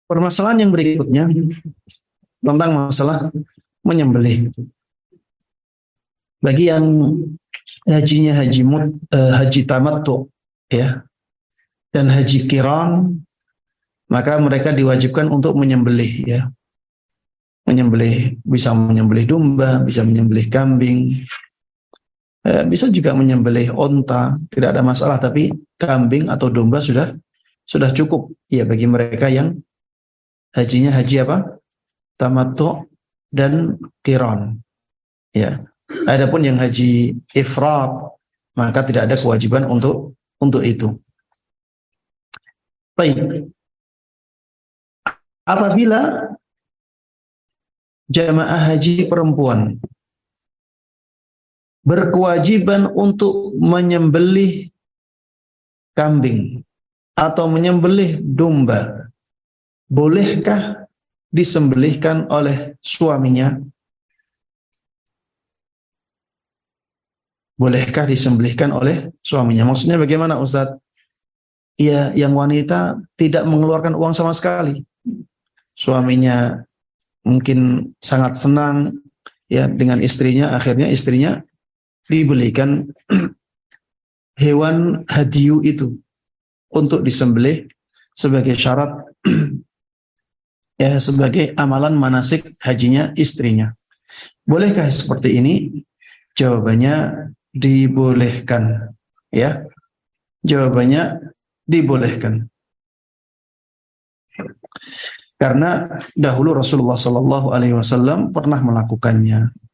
Permasalahan yang berikutnya tentang masalah menyembelih. Bagi yang hajinya haji tamattu ya dan haji qiran, maka mereka diwajibkan untuk menyembelih ya. Menyembelih, bisa menyembelih domba, bisa menyembelih kambing, bisa juga menyembelih onta, tidak ada masalah, tapi kambing atau domba sudah cukup ya bagi mereka yang hajinya haji apa? Tamattu dan qiran. Ya. Adapun yang haji ifrat, maka tidak ada kewajiban untuk itu. Baik. Apabila jamaah haji perempuan berkewajiban untuk menyembelih kambing atau menyembelih domba, bolehkah disembelihkan oleh suaminya? Bolehkah disembelihkan oleh suaminya? Maksudnya bagaimana, Ustaz? Ya, yang wanita tidak mengeluarkan uang sama sekali. Suaminya mungkin sangat senang ya dengan istrinya, akhirnya istrinya dibelikan hewan hadiyu itu untuk disembelih sebagai syarat ya, sebagai amalan manasik hajinya istrinya. Bolehkah seperti ini? Jawabannya dibolehkan ya. Jawabannya dibolehkan. Karena dahulu Rasulullah SAW pernah melakukannya.